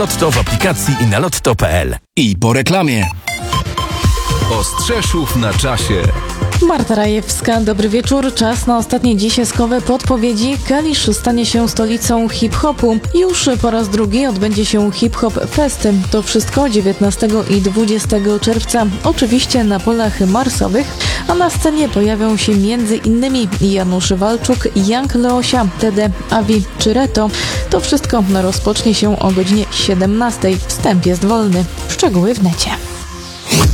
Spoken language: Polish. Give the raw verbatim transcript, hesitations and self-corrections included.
Lotto w aplikacji i na lotto kropka p l. I po reklamie. Ostrzeszów na czasie. Marta Rajewska, dobry wieczór. Czas na ostatnie dzisiejskowe podpowiedzi. Kalisz stanie się stolicą hip-hopu. Już po raz drugi odbędzie się Hip-Hop Fest. To wszystko dziewiętnastego i dwudziestego czerwca. Oczywiście na polach marsowych, a na scenie pojawią się między innymi Janusz Walczuk, Young Leosia, Tede, Avi czy Reto. To wszystko rozpocznie się o godzinie siedemnastej. Wstęp jest wolny. Szczegóły w necie.